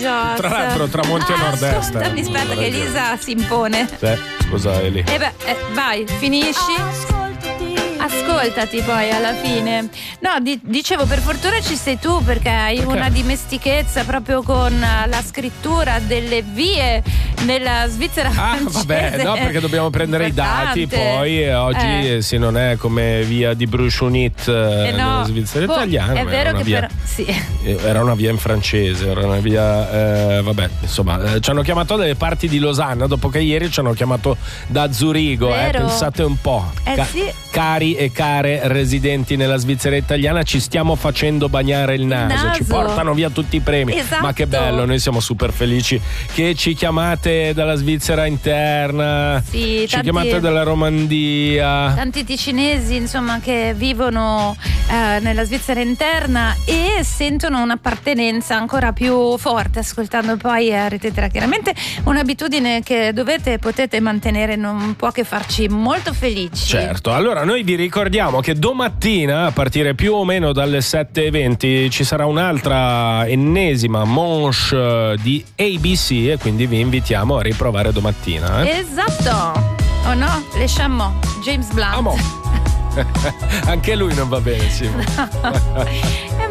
Tra l'altro tramonti a nord-est. Ascoltami, aspetta che Elisa si impone. Scusa Eli. Vai, finisci. Ascoltati poi alla fine. No, dicevo, per fortuna ci sei tu, perché hai una dimestichezza proprio con la scrittura delle vie nella Svizzera francese. Vabbè, no, perché dobbiamo prendere i dati poi, e oggi se non è come via di Bruchonit nella Svizzera italiana. È vero che era una via in francese, era una via vabbè, insomma, ci hanno chiamato dalle parti di Losanna dopo che ieri ci hanno chiamato da Zurigo, pensate un po'. Cari e care residenti nella Svizzera italiana, ci stiamo facendo bagnare il naso. Ci portano via tutti i premi. Esatto. Ma che bello, noi siamo super felici che ci chiamate dalla Svizzera interna, ci chiamate dalla Romandia, tanti ticinesi insomma che vivono nella Svizzera interna e sentono un'appartenenza ancora più forte ascoltando poi Rete 3. Chiaramente un'abitudine che potete mantenere, non può che farci molto felici. Certo, allora noi vi ricordiamo che domattina a partire più o meno dalle 7:20 ci sarà un'altra ennesima manche di ABC e quindi vi invitiamo a riprovare domattina. Esatto. Oh no, le chameaux, James Blunt. Anche lui non va bene, Simo. No.